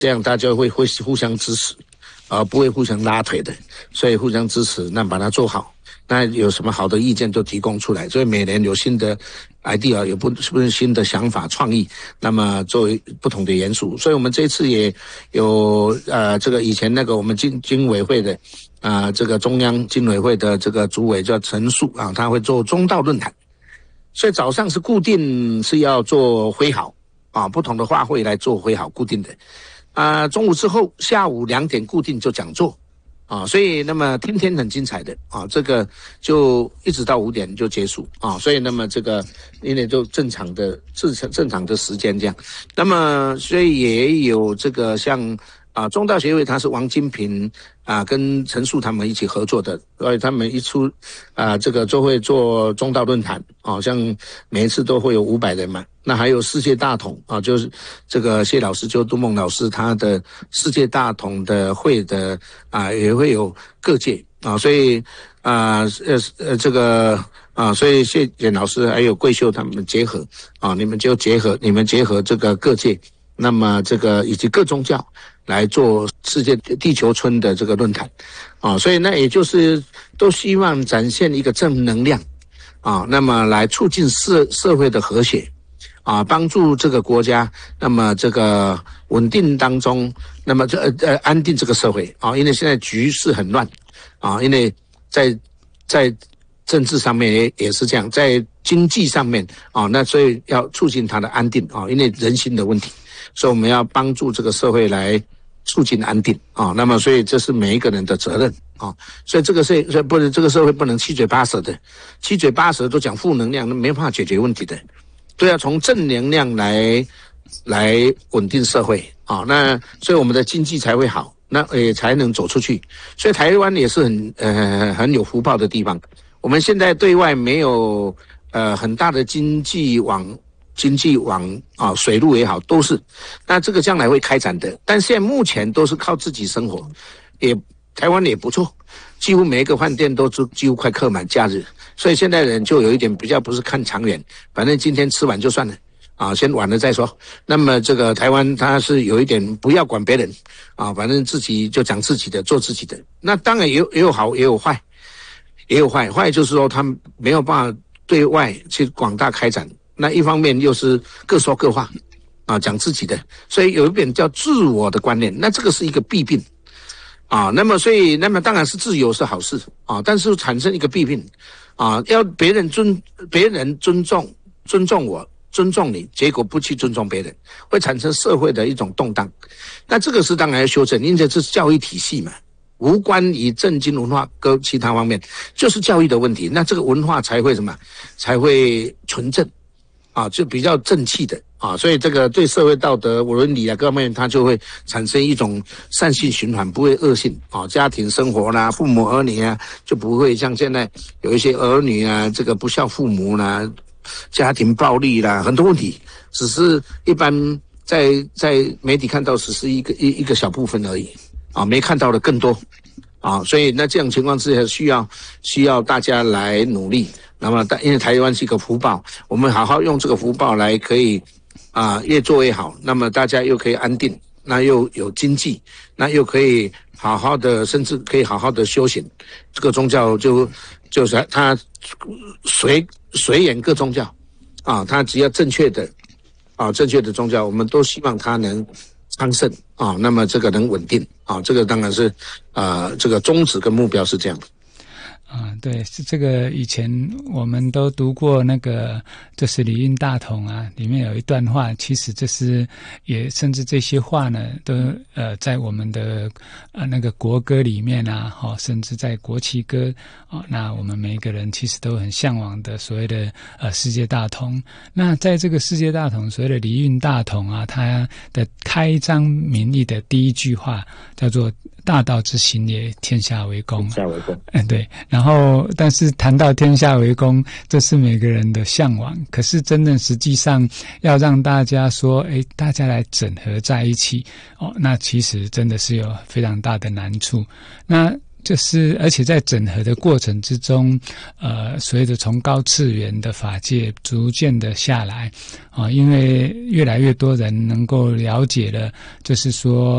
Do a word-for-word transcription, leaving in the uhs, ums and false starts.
这样大家会会互相支持，啊、呃，不会互相拉腿的，所以互相支持，那把它做好。那有什么好的意见就提供出来，所以每年有新的 idea， 有不是不是新的想法创意，那么作为不同的元素。所以我们这次也有呃这个以前那个我们经经委会的啊、呃、这个中央经委会的这个主委叫陈述啊，他会做中道论坛。所以早上是固定是要做挥毫啊，不同的画会来做挥毫固定的。啊、呃，中午之后下午两点固定就讲座。啊，所以那么天天很精彩的啊，这个就一直到五点就结束啊，所以那么这个因为就正常的正常正常的时间这样，那么所以也有这个像啊中道协会，他是王金平啊跟陈述他们一起合作的，所以他们一出啊这个就会做中道论坛，好、啊、像每一次都会有五百人嘛。那还有世界大同啊，就是这个谢老师，就杜梦老师他的世界大同的会的啊，也会有各界啊，所以啊呃呃这个啊，所以谢简老师还有桂秀他们结合啊，你们就结合你们结合这个各界，那么这个以及各宗教来做世界地球村的这个论坛啊，所以那也就是都希望展现一个正能量啊，那么来促进社社会的和谐。啊，帮助这个国家，那么这个稳定当中，那么这呃呃安定这个社会啊，因为现在局势很乱啊，因为在在政治上面也也是这样，在经济上面啊，那所以要促进它的安定啊，因为人心的问题，所以我们要帮助这个社会来促进安定啊，那么所以这是每一个人的责任啊，所以这个社不是这个社会不能七嘴八舌的，七嘴八舌都讲负能量，那没办法解决问题的。都要从正能量来来稳定社会啊，那所以我们的经济才会好，那也才能走出去。所以台湾也是很呃很有福报的地方。我们现在对外没有呃很大的经济网，经济网啊，水路也好，都是。那这个将来会开展的，但现在目前都是靠自己生活，也台湾也不错，几乎每一个饭店都几乎快客满假日。所以现在人就有一点比较不是看长远，反正今天吃完就算了啊，先晚了再说。那么这个台湾它是有一点不要管别人啊，反正自己就讲自己的，做自己的。那当然也有也有好也有坏，也有坏。坏就是说他们没有办法对外去广大开展，那一方面又是各说各话啊，讲自己的，所以有一点叫自我的观念，那这个是一个弊病。啊，那么所以，那么当然是自由是好事啊，但是产生一个弊病啊，要别人尊别人尊重尊重我尊重你，结果不去尊重别人，会产生社会的一种动荡。那这个是当然要修正，因为这是教育体系嘛，无关于政经文化跟其他方面，就是教育的问题。那这个文化才会什么，才会纯正啊，就比较正气的。啊，所以这个对社会道德、伦理啊各方面，它就会产生一种善性循环，不会恶性啊。家庭生活啦，父母儿女啊，就不会像现在有一些儿女啊，这个不孝父母啦，家庭暴力啦，很多问题，只是一般在在媒体看到只是一个一一个小部分而已啊，没看到的更多啊。所以那这种情况之下，需要需要大家来努力。那么，因为台湾是一个福报，我们好好用这个福报来可以。啊，越做越好，那么大家又可以安定，那又有经济，那又可以好好的，甚至可以好好的修行。这个宗教就就是它随随缘各宗教啊，它只要正确的啊，正确的宗教，我们都希望它能昌盛啊，那么这个能稳定啊，这个当然是呃，这个宗旨跟目标是这样的。 啊，对，是这个以前我们都读过那个，就是礼运大同啊，里面有一段话，其实这是也甚至这些话呢，都呃在我们的呃那个国歌里面啊，哦，甚至在国旗歌哦，那我们每一个人其实都很向往的所谓的呃世界大同。那在这个世界大同，所谓的礼运大同啊，它的开张名义的第一句话叫做“大道之行也，天下为公”。 天下为公。 嗯，对。然后，但是谈到天下为公，这是每个人的向往。可是，真正实际上要让大家说，哎，大家来整合在一起，哦，那其实真的是有非常大的难处。那就是而且在整合的过程之中，呃，随着从高次元的法界逐渐的下来啊，因为越来越多人能够了解了，就是说